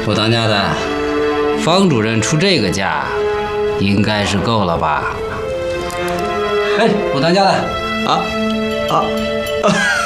我当家的，方主任出这个价，应该是够了吧？哎，我当家的，